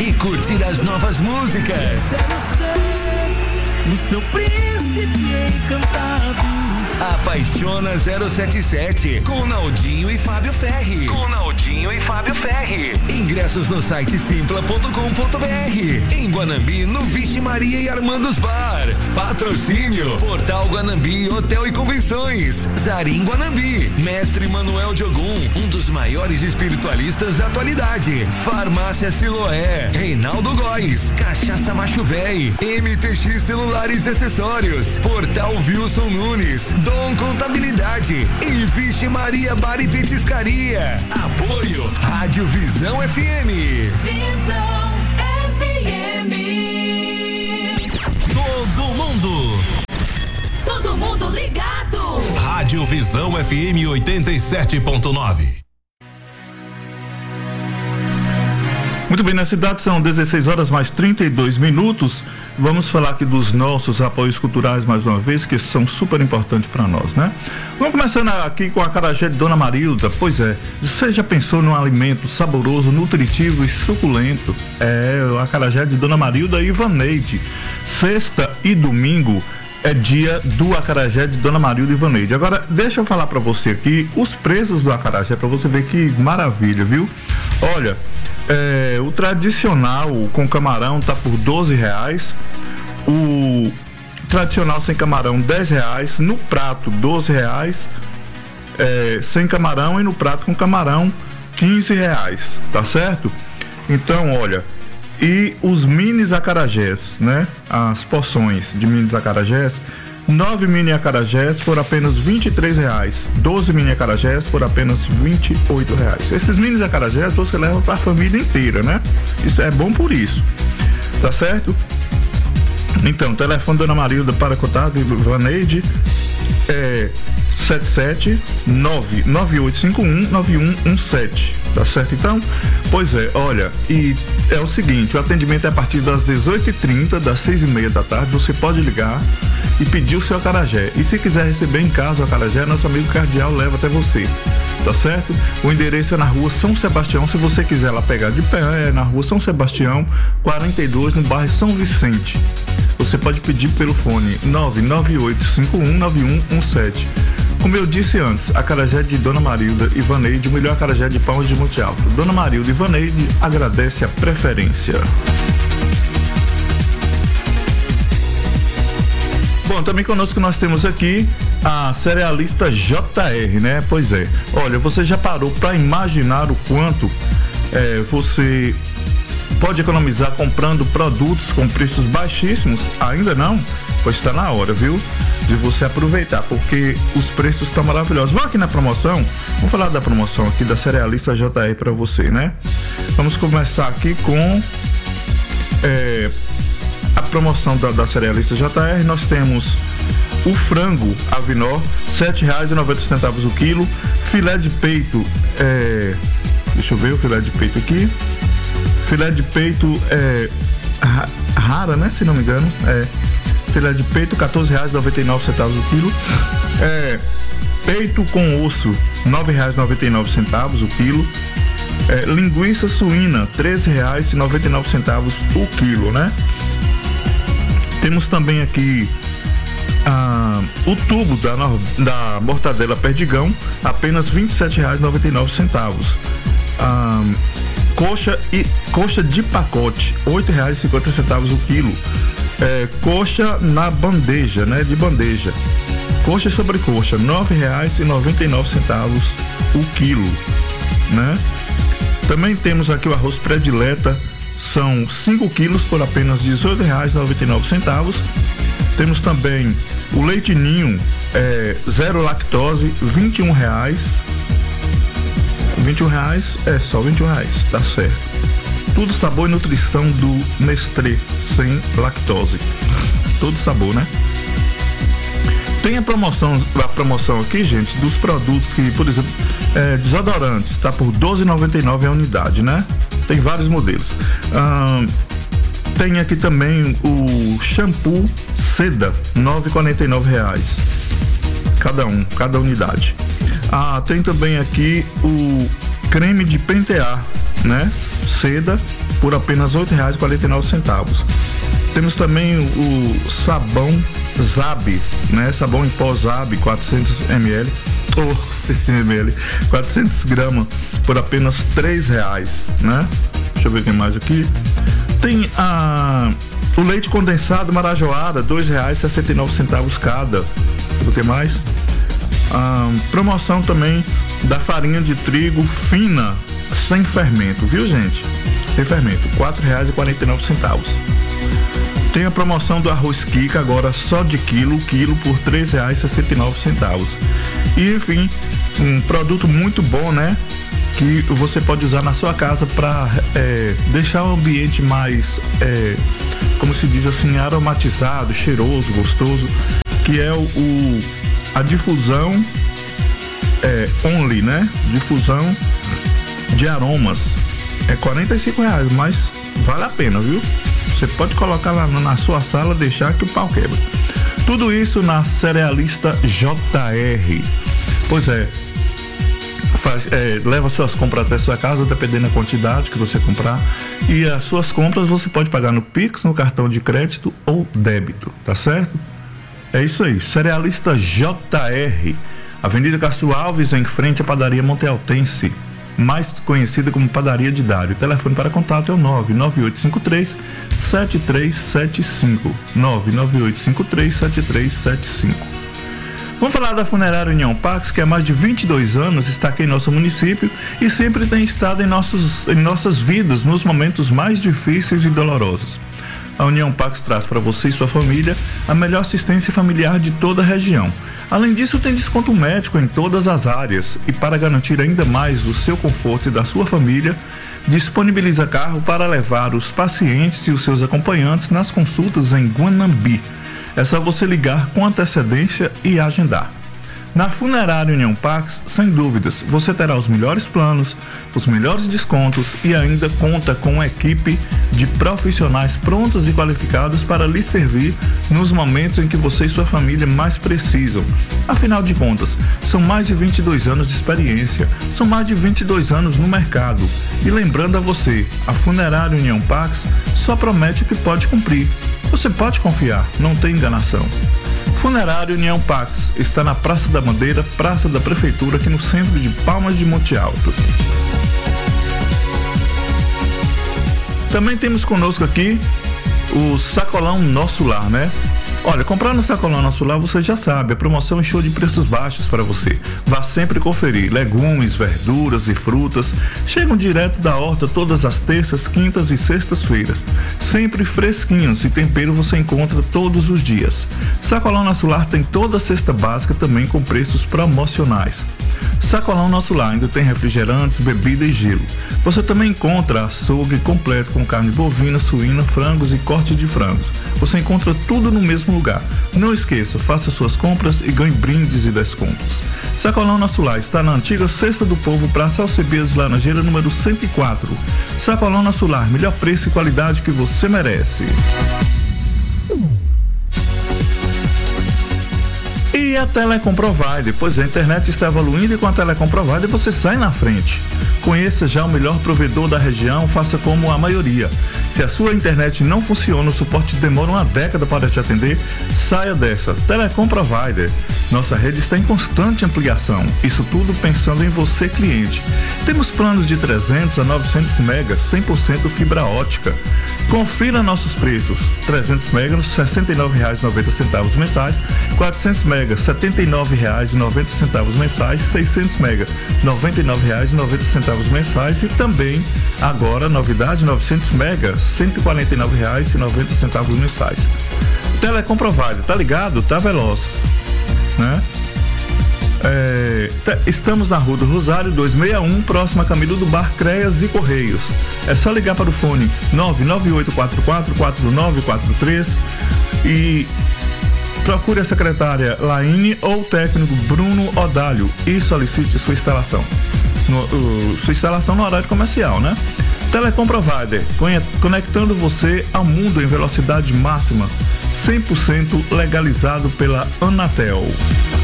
e curtir as novas músicas. O seu príncipe encantado. Apaixona 077 com Naldinho e Fábio Ferri. Ingressos no site simpla.com.br. Em Guanambi, no Vixe Maria e Armandos Bar. Patrocínio Portal Guanambi, Hotel e Convenções. Zarim Guanambi. Mestre Manuel de Ogum, um dos maiores espiritualistas da atualidade. Farmácia Siloé. Reinaldo Góes. Cachaça Macho Véi. MTX Celulares e Acessórios. Portal Wilson Nunes. Dom Contabilidade e Vixe Maria Bar e Petiscaria. Apoio Rádio Visão FM. Visão FM. Todo mundo ligado. Rádio Visão FM 87.9. Muito bem, na cidade são 16 horas mais 32 minutos. Vamos falar aqui dos nossos apoios culturais mais uma vez, que são super importantes para nós, né? Vamos começando aqui com a acarajé de Dona Marilda. Pois é, você já pensou num alimento saboroso, nutritivo e suculento? É o acarajé de Dona Marilda e Ivaneide. Sexta e domingo é dia do acarajé de Dona Marilda e Ivaneide. Agora, deixa eu falar para você aqui os preços do acarajé, para você ver que maravilha, viu? Olha, o tradicional com camarão tá por R$12, o tradicional sem camarão R$10, no prato R$12, sem camarão, e no prato com camarão R$15, tá certo? Então, olha, e os minis acarajés, né? As porções de minis acarajés, 9 mini acarajés por apenas R$23, 12 mini acarajés por apenas R$28. Esses mini acarajés você leva para a família inteira, né? Isso é bom por isso, tá certo? Então, telefone Dona Marilda para contato, Ivaneide, 77998519117, tá certo? Então, pois é, olha, e é o seguinte, o atendimento é a partir das 18h30, das 6h30 da tarde. Você pode ligar e pedir o seu acarajé, e se quiser receber em casa o acarajé, nosso amigo Cardeal leva até você, tá certo? O endereço é na rua São Sebastião, se você quiser lá pegar de pé, é na rua São Sebastião 42, no bairro São Vicente. Você pode pedir pelo fone 998519117. Como eu disse antes, acarajé de Dona Marilda e Ivaneide, o melhor acarajé de Palmas de Monte Alto. Dona Marilda e Ivaneide agradece a preferência. Bom, também conosco nós temos aqui a cerealista JR, né? Pois é. Olha, você já parou para imaginar o quanto você pode economizar comprando produtos com preços baixíssimos? Ainda não? Pois está na hora, viu? De você aproveitar, porque os preços estão maravilhosos. Vamos aqui na promoção, vamos falar da promoção aqui da cerealista JR para você, né? Vamos começar aqui com a promoção da cerealista JR. Nós temos o frango Avinor, R$7,90 o quilo. Filé de peito, deixa eu ver o filé de peito aqui. Filé de peito rara, né? Se não me engano, filé de peito, R$14,99 o quilo. Peito com osso, R$9,99 o quilo. Linguiça suína, R$13,99 o quilo, né? Temos também aqui o tubo da mortadela Perdigão, apenas R$27,99. Coxa de pacote, R$8,50 o quilo. Coxa na bandeja, né? De bandeja. Coxa e sobrecoxa, R$9,99 o quilo, né? Também temos aqui o arroz predileta, são 5 quilos por apenas R$18,99. Temos também o leite ninho, zero lactose, R$21. R$21, só R$21, tá certo. Tudo sabor e nutrição do Nestlé, sem lactose. Todo sabor, né? Tem a promoção aqui, gente, dos produtos que, por exemplo, desodorantes, tá por R$12,99 a unidade, né? Tem vários modelos. Tem aqui também o shampoo Seda, R$9,49 cada unidade. Tem também aqui o creme de pentear, né? Seda, por apenas R$ 8,49. Temos também o sabão Zab, né? Sabão em pó Zab, 400 ml, 400 gramas, por apenas R$3, né? Deixa eu ver o que mais aqui. Tem o leite condensado Marajoara, R$2,69 cada. O que mais? Promoção também da farinha de trigo fina, sem fermento, viu, gente? Sem fermento, R$4,49. Tem a promoção do arroz Kika, agora só de quilo por R$3,69. E enfim, um produto muito bom, né? Que você pode usar na sua casa para deixar o ambiente mais, como se diz assim, aromatizado, cheiroso, gostoso, que é a difusão Only, né? Difusão de aromas. É R$45, mas vale a pena, viu? Você pode colocar lá na sua sala, deixar que o pau quebra. Tudo isso na Cerealista JR. Pois é, leva suas compras até sua casa, dependendo da quantidade que você comprar. E as suas compras você pode pagar no Pix, no cartão de crédito ou débito, tá certo? É isso aí, Cerealista JR, Avenida Castro Alves, em frente à padaria Monte Altense, mais conhecida como Padaria de Dário. O telefone para contato é o 99853-7375. 99853-7375. Vamos falar da Funerária União Pax, que há mais de 22 anos está aqui em nosso município e sempre tem estado em nossas vidas nos momentos mais difíceis e dolorosos. A União Pax traz para você e sua família a melhor assistência familiar de toda a região. Além disso, tem desconto médico em todas as áreas e, para garantir ainda mais o seu conforto e da sua família, disponibiliza carro para levar os pacientes e os seus acompanhantes nas consultas em Guanambi. É só você ligar com antecedência e agendar. Na Funerária União Pax, sem dúvidas, você terá os melhores planos, os melhores descontos e ainda conta com uma equipe de profissionais prontos e qualificados para lhe servir nos momentos em que você e sua família mais precisam. Afinal de contas, são mais de 22 anos de experiência, são mais de 22 anos no mercado. E lembrando a você, a Funerária União Pax só promete o que pode cumprir. Você pode confiar, não tem enganação. Funerária União Pax está na Praça da Bandeira, Praça da Prefeitura, aqui no centro de Palmas de Monte Alto. Também temos conosco aqui o Sacolão Nosso Lar, né? Olha, comprar no Sacolão Nosso Lar, você já sabe, a promoção é show de preços baixos para você. Vá sempre conferir. Legumes, verduras e frutas chegam direto da horta todas as terças, quintas e sextas-feiras. Sempre fresquinhos e tempero você encontra todos os dias. Sacolão Nosso Lar tem toda a cesta básica também com preços promocionais. Sacolão Nosso Lar ainda tem refrigerantes, bebida e gelo. Você também encontra açougue completo com carne bovina, suína, frangos e corte de frangos. Você encontra tudo no mesmo lugar. Não esqueça, faça suas compras e ganhe brindes e descontos. Sacolão Nosso Lar está na antiga Cesta do Povo, Praça Alcebias Laranjeira, número 104. Sacolão Nosso Lar, melhor preço e qualidade que você merece. E a Telecom Provider, pois a internet está evoluindo e com a Telecom Provider você sai na frente. Conheça já o melhor provedor da região, faça como a maioria. Se a sua internet não funciona, o suporte demora uma década para te atender, saia dessa. Telecom Provider. Nossa rede está em constante ampliação, isso tudo pensando em você, cliente. Temos planos de 300 a 900 megas, 100% fibra ótica. Confira nossos preços. 300 megas, R$ 69,90 mensais. 400 megas, R$ 79,90 mensais. 600 megas, R$ 99,90 mensais. E também, agora, novidade, 900 megas, R$ 149,90 mensais. Telecom Provider, tá ligado? Tá veloz, né? Estamos na Rua do Rosário 261, próxima a Camilo do Bar, Creias e Correios. É só ligar para o fone 998444943 e procure a secretária Laine ou o técnico Bruno Odálio e solicite sua instalação. Sua instalação no horário comercial, né? Telecom Provider, conectando você ao mundo em velocidade máxima, 100% legalizado pela Anatel.